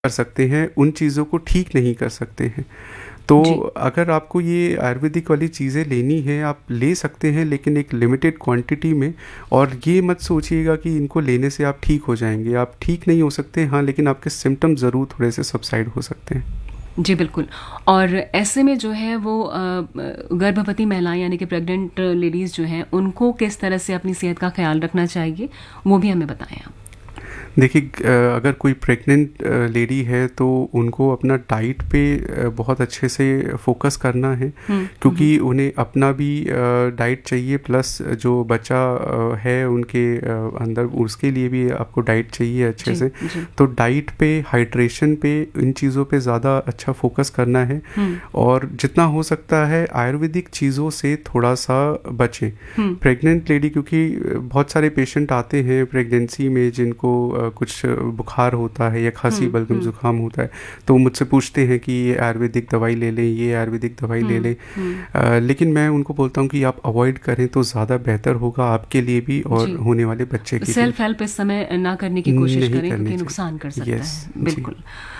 कर सकते हैं, उन चीज़ों को ठीक नहीं कर सकते हैं। तो जी। अगर आपको ये आयुर्वेदिक वाली चीज़ें लेनी है, आप ले सकते हैं, लेकिन एक लिमिटेड क्वांटिटी में। और ये मत सोचिएगा कि इनको लेने से आप ठीक हो जाएंगे, आप ठीक नहीं हो सकते, हाँ, लेकिन आपके सिम्टम्स ज़रूर थोड़े से सबसाइड हो सकते हैं। जी बिल्कुल। और ऐसे में जो है वो गर्भवती महिलाएं यानी कि प्रेग्नेंट लेडीज़ जो हैं उनको किस तरह से अपनी सेहत का ख्याल रखना चाहिए, वो भी हमें बताएं आप। देखिए, अगर कोई प्रेग्नेंट लेडी है तो उनको अपना डाइट पे बहुत अच्छे से फोकस करना है, क्योंकि उन्हें अपना भी डाइट चाहिए, प्लस जो बच्चा है उनके अंदर, उसके लिए भी आपको डाइट चाहिए अच्छे से। तो डाइट पे, हाइड्रेशन पे, इन चीज़ों पे ज़्यादा अच्छा फोकस करना है। और जितना हो सकता है आयुर्वेदिक चीज़ों से थोड़ा सा बचें। प्रेग्नेंट लेडी, क्योंकि बहुत सारे पेशेंट आते हैं प्रेगनेंसी में जिनको कुछ बुखार होता है या खांसी बलगम जुकाम होता है, तो मुझसे पूछते हैं कि ये आयुर्वेदिक दवाई ले लें, ये आयुर्वेदिक दवाई ले लें। लेकिन मैं उनको बोलता हूँ कि आप अवॉइड करें तो ज़्यादा बेहतर होगा आपके लिए भी और होने वाले बच्चे के लिए। सेल्फ हेल्प इस समय ना करने की कोशिश करें क्योंकि नुकसान कर सकता है। बिल्कुल।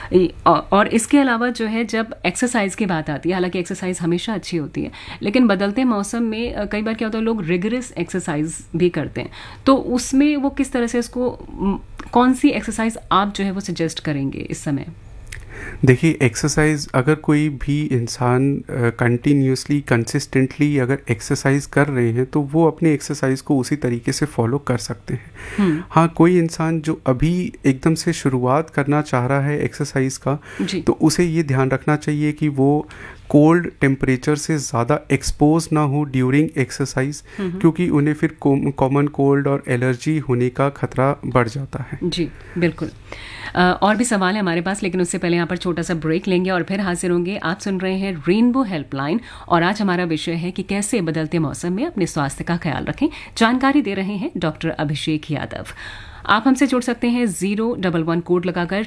और इसके अलावा जो है, जब एक्सरसाइज की बात आती है, हालांकि एक्सरसाइज हमेशा अच्छी होती है, लेकिन बदलते मौसम में कई बार क्या होता है, लोग रिगरस एक्सरसाइज भी करते हैं। तो उसमें वो किस तरह से इसको, कौन सी एक्सरसाइज आप जो है वो सजेस्ट करेंगे इस समय? देखिए, एक्सरसाइज अगर कोई भी इंसान कंटिन्यूसली, कंसिस्टेंटली अगर एक्सरसाइज कर रहे हैं तो वो अपने एक्सरसाइज को उसी तरीके से फॉलो कर सकते हैं। हाँ, कोई इंसान जो अभी एकदम से शुरुआत करना चाह रहा है एक्सरसाइज का, तो उसे ये ध्यान रखना चाहिए कि वो कोल्ड टेम्परेचर से ज़्यादा एक्सपोज ना हो ड्यूरिंग एक्सरसाइज, क्योंकि उन्हें फिर कॉमन कोल्ड और एलर्जी होने का खतरा बढ़ जाता है। जी बिल्कुल। और भी सवाल है हमारे पास, लेकिन उससे पहले यहाँ पर छोटा सा ब्रेक लेंगे और फिर हाजिर होंगे। आप सुन रहे हैं रेनबो हेल्पलाइन और आज हमारा विषय है कि कैसे बदलते मौसम में अपने स्वास्थ्य का ख्याल रखें। जानकारी दे रहे हैं डॉक्टर अभिषेक यादव। आप हमसे जुड़ सकते हैं 011 कोड लगाकर।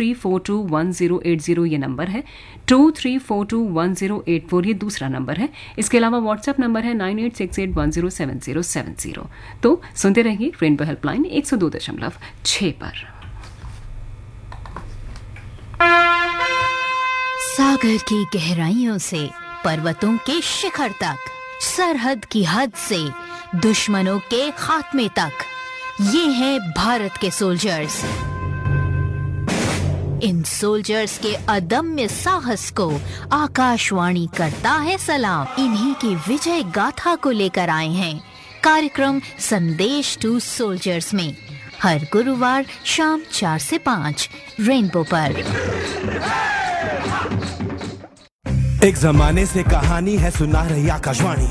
23421080 ये नंबर है, 23421084 ये दूसरा नंबर है। इसके अलावा व्हाट्सएप नंबर है 9868107070। तो सुनते रहिए रेनबो हेल्पलाइन 102.6 पर। सागर की गहराइयों से पर्वतों के शिखर तक, सरहद की हद से दुश्मनों के खात्मे तक, ये हैं भारत के सोल्जर्स। इन सोल्जर्स के अदम्य साहस को आकाशवाणी करता है सलाम। इन्हीं की विजय गाथा को लेकर आए हैं कार्यक्रम संदेश टू सोल्जर्स में, हर गुरुवार शाम 4 से 5 रेनबो पर। एक जमाने से कहानी है सुना रही आकाशवाणी,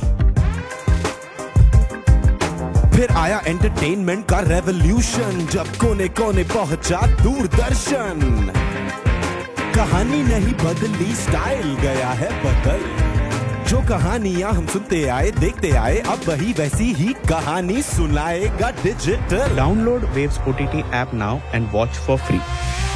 फिर आया एंटरटेनमेंट का रेवोल्यूशन, जब कोने कोने पहुंचा दूरदर्शन। कहानी नहीं बदली, स्टाइल गया है बदल। जो कहानियां हम सुनते आए, देखते आए, अब वही वैसी ही कहानी सुनाएगा digital. Download waves OTT app now and watch for free.